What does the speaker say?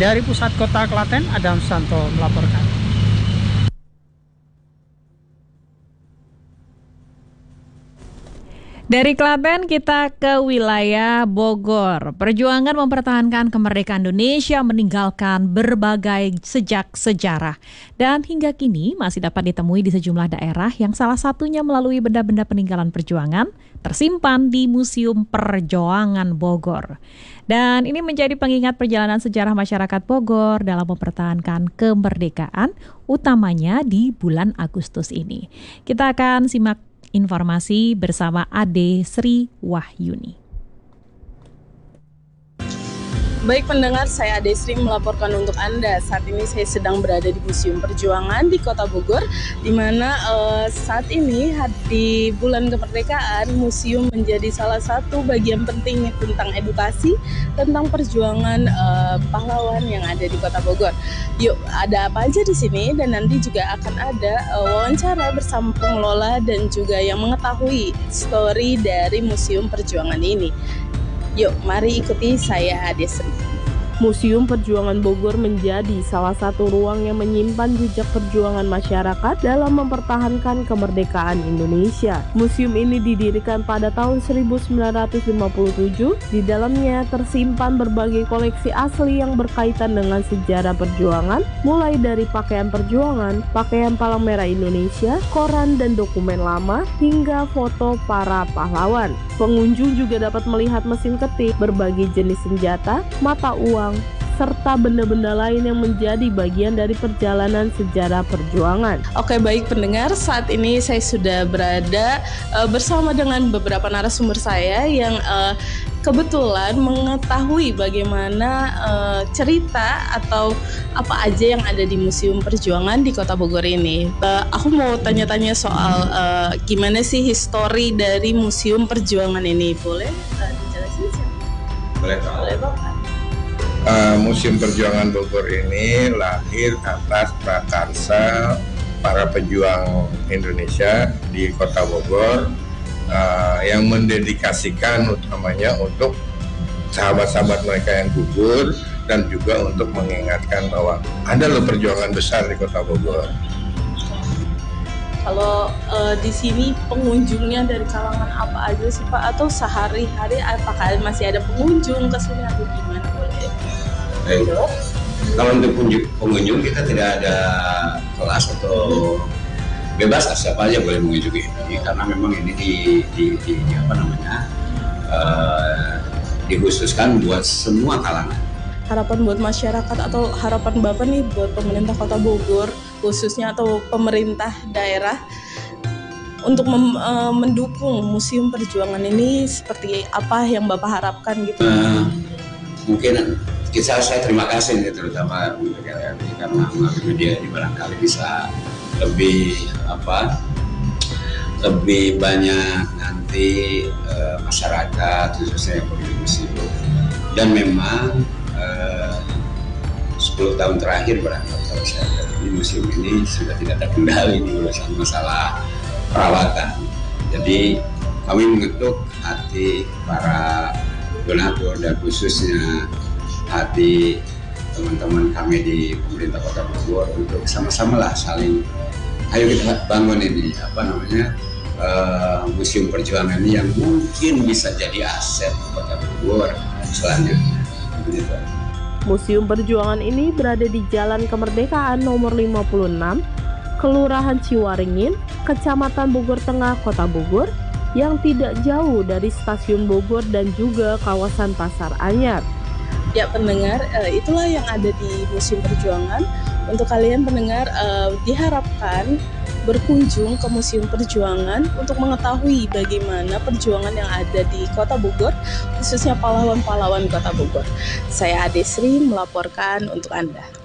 Dari pusat kota Klaten, Adam Santo melaporkan. Dari Klaten kita ke wilayah Bogor. Perjuangan mempertahankan kemerdekaan Indonesia meninggalkan berbagai jejak sejarah. Dan hingga kini masih dapat ditemui di sejumlah daerah yang salah satunya melalui benda-benda peninggalan perjuangan tersimpan di Museum Perjuangan Bogor. Dan ini menjadi pengingat perjalanan sejarah masyarakat Bogor dalam mempertahankan kemerdekaan, utamanya di bulan Agustus ini. Kita akan simak informasi bersama Ade Sri Wahyuni. Baik pendengar, saya Ade Sri melaporkan untuk Anda. Saat ini saya sedang berada di Museum Perjuangan di Kota Bogor, di mana saat ini di bulan kemerdekaan, museum menjadi salah satu bagian penting tentang edukasi, tentang perjuangan pahlawan yang ada di Kota Bogor. Yuk, ada apa aja di sini, dan nanti juga akan ada wawancara bersama pengelola dan juga yang mengetahui story dari Museum Perjuangan ini. Yuk, mari ikuti saya Ade Sri. Museum Perjuangan Bogor menjadi salah satu ruang yang menyimpan jejak perjuangan masyarakat dalam mempertahankan kemerdekaan Indonesia. Museum ini didirikan pada tahun 1957. Di dalamnya tersimpan berbagai koleksi asli yang berkaitan dengan sejarah perjuangan, mulai dari pakaian perjuangan, pakaian Palang Merah Indonesia, koran dan dokumen lama, hingga foto para pahlawan. Pengunjung juga dapat melihat mesin ketik, berbagai jenis senjata, mata uang, serta benda-benda lain yang menjadi bagian dari perjalanan sejarah perjuangan. Oke, baik pendengar, saat ini saya sudah berada bersama dengan beberapa narasumber saya yang kebetulan mengetahui bagaimana cerita atau apa aja yang ada di Museum Perjuangan di Kota Bogor ini. Aku mau tanya-tanya soal gimana sih histori dari Museum Perjuangan ini. Boleh dijelasin? Boleh, Bapak. Museum Perjuangan Bogor ini lahir atas prakarsa para pejuang Indonesia di Kota Bogor yang mendedikasikan utamanya untuk sahabat-sahabat mereka yang gugur dan juga untuk mengingatkan bahwa ada loh perjuangan besar di Kota Bogor. Kalau di sini pengunjungnya dari kalangan apa aja sih Pak? Atau sehari-hari apakah masih ada pengunjung ke sini atau gimana? Boleh? Baik. Kalau untuk pengunjung kita tidak ada kelas atau bebas, siapa aja boleh mengunjungi ini, karena memang ini dikhususkan buat semua kalangan. Harapan buat masyarakat atau harapan Bapak nih buat pemerintah Kota Bogor khususnya atau pemerintah daerah untuk mendukung Museum Perjuangan ini seperti apa yang Bapak harapkan gitu? Mungkin saya terima kasih nih, terutama karena melalui media ini barangkali bisa lebih banyak nanti masyarakat khususnya yang pergi museum. Dan memang 10 tahun terakhir barangkali kalau saya lihat ini museum ini sudah tidak terkendali di urusan masalah perawatan. Jadi kami mengetuk hati para donatur dan khususnya hati teman-teman kami di pemerintah Kota Bogor untuk sama-sama lah saling, ayo kita bangun ini Museum Perjuangan ini yang mungkin bisa jadi aset Kota Bogor selanjutnya. Begitu. Museum Perjuangan ini berada di Jalan Kemerdekaan nomor 56, Kelurahan Ciwaringin, Kecamatan Bogor Tengah, Kota Bogor, yang tidak jauh dari Stasiun Bogor dan juga kawasan Pasar Anyar. Ya pendengar, itulah yang ada di Museum Perjuangan. Untuk kalian pendengar, diharapkan berkunjung ke Museum Perjuangan untuk mengetahui bagaimana perjuangan yang ada di Kota Bogor, khususnya pahlawan-pahlawan Kota Bogor. Saya Ade Sri melaporkan untuk Anda.